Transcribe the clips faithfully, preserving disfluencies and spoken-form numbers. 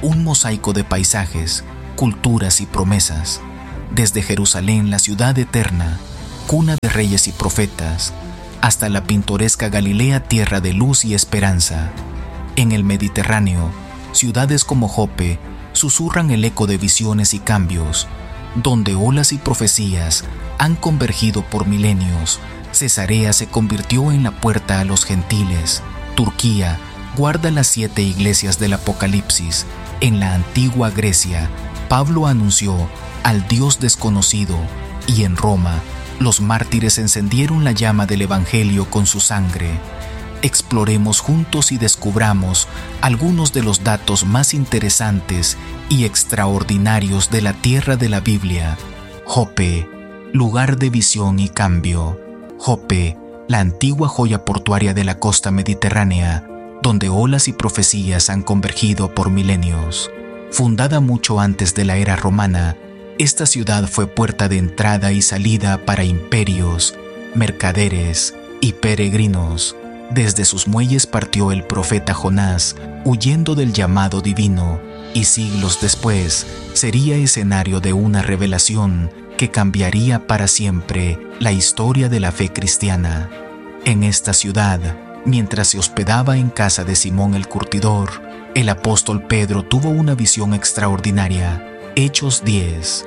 un mosaico de paisajes, culturas y promesas. Desde Jerusalén, la ciudad eterna, cuna de reyes y profetas, hasta la pintoresca Galilea, tierra de luz y esperanza. En el Mediterráneo, ciudades como Jope susurran el eco de visiones y cambios, donde olas y profecías han convergido por milenios. Cesarea se convirtió en la puerta a los gentiles. Turquía guarda las siete iglesias del Apocalipsis. En la antigua Grecia, Pablo anunció al Dios desconocido, y en Roma, los mártires encendieron la llama del Evangelio con su sangre. Exploremos juntos y descubramos algunos de los datos más interesantes y extraordinarios de la tierra de la Biblia. Jope, lugar de visión y cambio. Jope, la antigua joya portuaria de la costa mediterránea, donde olas y profecías han convergido por milenios. Fundada mucho antes de la era romana, esta ciudad fue puerta de entrada y salida para imperios, mercaderes y peregrinos. Desde sus muelles partió el profeta Jonás, huyendo del llamado divino, y siglos después sería escenario de una revelación que cambiaría para siempre la historia de la fe cristiana. En esta ciudad, mientras se hospedaba en casa de Simón el Curtidor, el apóstol Pedro tuvo una visión extraordinaria. Hechos diez.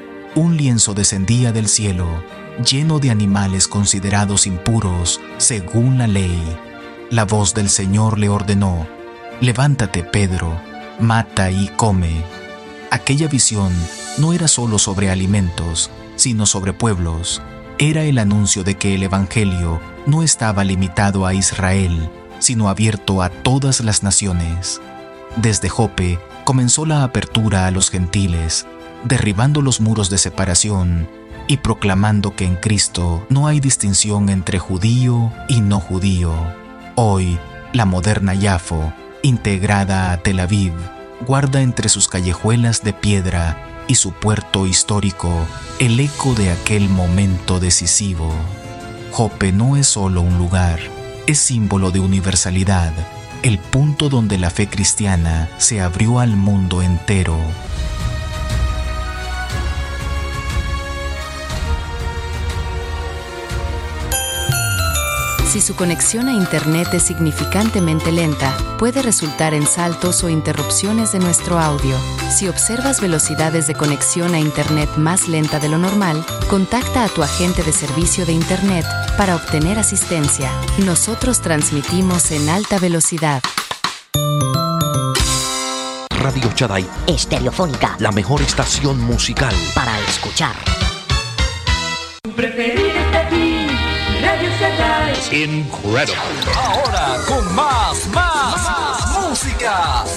Un lienzo descendía del cielo, lleno de animales considerados impuros según la ley. La voz del Señor le ordenó: «Levántate, Pedro, mata y come». Aquella visión no era solo sobre alimentos, sino sobre pueblos. Era el anuncio de que el Evangelio no estaba limitado a Israel, sino abierto a todas las naciones. Desde Jope comenzó la apertura a los gentiles, derribando los muros de separación y proclamando que en Cristo no hay distinción entre judío y no judío. Hoy, la moderna Yafo, integrada a Tel Aviv, guarda entre sus callejuelas de piedra y su puerto histórico el eco de aquel momento decisivo. Jope no es solo un lugar, es símbolo de universalidad, el punto donde la fe cristiana se abrió al mundo entero. Si su conexión a Internet es significantemente lenta, puede resultar en saltos o interrupciones de nuestro audio. Si observas velocidades de conexión a Internet más lenta de lo normal, contacta a tu agente de servicio de Internet para obtener asistencia. Nosotros transmitimos en alta velocidad. Radio Shaddai Estereofónica, la mejor estación musical para escuchar. Preferirte a ti, Radio Shaddai. Incredible. Ahora con más, más, más música.